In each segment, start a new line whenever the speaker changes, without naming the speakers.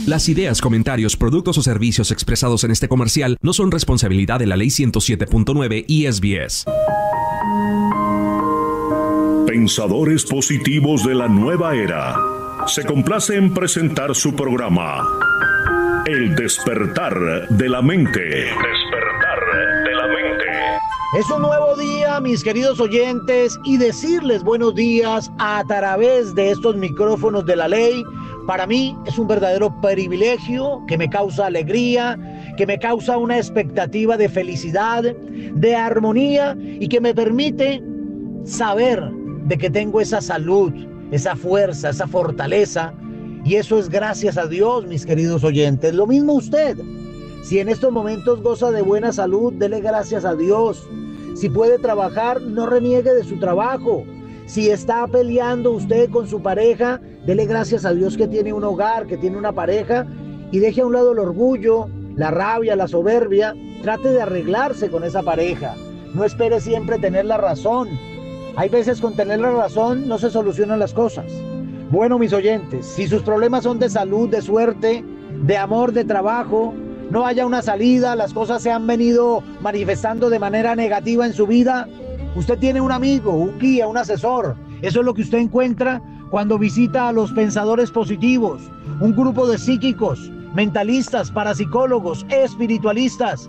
Las ideas, comentarios, productos o servicios expresados en este comercial no son responsabilidad de la Ley 107.9 y SBS.
Pensadores positivos de la nueva era. Se complace en presentar su programa El despertar de la mente. El despertar de la mente.
Es un nuevo día, mis queridos oyentes, y decirles buenos días a través de estos micrófonos de la ley. Para mí es un verdadero privilegio que me causa alegría, que me causa una expectativa de felicidad, de armonía y que me permite saber de que tengo esa salud, esa fuerza, esa fortaleza, y eso es gracias a Dios, mis queridos oyentes. Lo mismo usted. Si en estos momentos goza de buena salud, dele gracias a Dios. Si puede trabajar, no reniegue de su trabajo. Si está peleando usted con su pareja, dele gracias a Dios que tiene un hogar, que tiene una pareja, y deje a un lado el orgullo, la rabia, la soberbia. Trate de arreglarse con esa pareja. No espere siempre tener la razón. Hay veces con tener la razón no se solucionan las cosas. Bueno, mis oyentes, si sus problemas son de salud, de suerte, de amor, de trabajo, no haya una salida, las cosas se han venido manifestando de manera negativa en su vida, usted tiene un amigo, un guía, un asesor. Eso es lo que usted encuentra cuando visita a los pensadores positivos, un grupo de psíquicos, mentalistas, parapsicólogos, espiritualistas,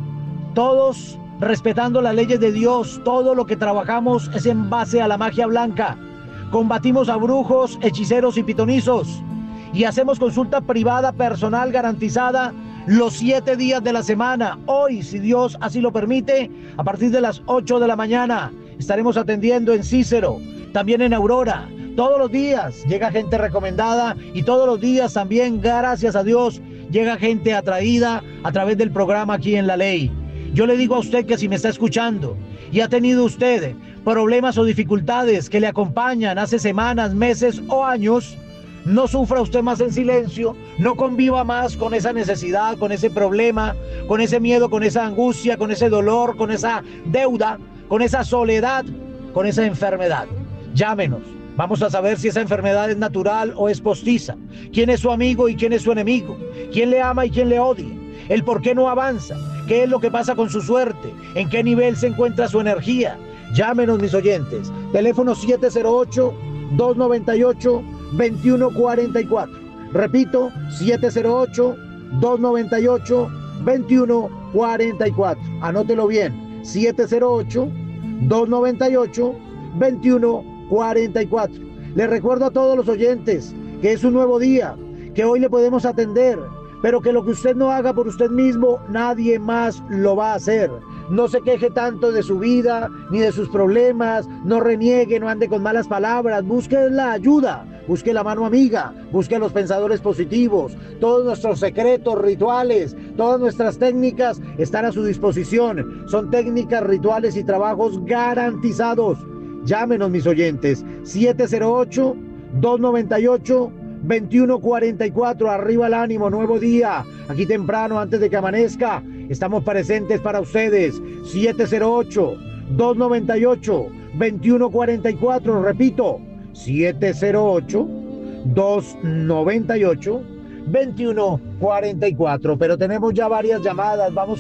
todos respetando las leyes de Dios. Todo lo que trabajamos es en base a la magia blanca. Combatimos a brujos, hechiceros y pitonizos, y hacemos consulta privada, personal, garantizada los 7 días de la semana. Hoy, si Dios así lo permite, a partir de las 8 de la mañana, estaremos atendiendo en Cícero, también en Aurora. Todos los días llega gente recomendada y todos los días también, gracias a Dios, llega gente atraída a través del programa aquí en La Ley. Yo le digo a usted que si me está escuchando y ha tenido usted problemas o dificultades que le acompañan hace semanas, meses o años, no sufra usted más en silencio, no conviva más con esa necesidad, con ese problema, con ese miedo, con esa angustia, con ese dolor, con esa deuda, con esa soledad, con esa enfermedad. Llámenos, vamos a saber si esa enfermedad es natural o es postiza, quién es su amigo y quién es su enemigo, quién le ama y quién le odia, el por qué no avanza, qué es lo que pasa con su suerte, en qué nivel se encuentra su energía. Llámenos, mis oyentes, teléfono 708-298-2144. Repito, 708-298-2144. Anótelo bien, 708-298-2144. Les recuerdo a todos los oyentes que es un nuevo día, que hoy le podemos atender, pero que lo que usted no haga por usted mismo, nadie más lo va a hacer. No se queje tanto de su vida, ni de sus problemas, no reniegue, no ande con malas palabras, busque la ayuda, busque la mano amiga, busque los pensadores positivos. Todos nuestros secretos, rituales, todas nuestras técnicas están a su disposición. Son técnicas, rituales y trabajos garantizados. Llámenos, mis oyentes, 708-298-2144. Arriba el ánimo, nuevo día. Aquí temprano, antes de que amanezca, estamos presentes para ustedes. 708-298-2144. Repito, 708-298-2144. Pero tenemos ya varias llamadas. Vamos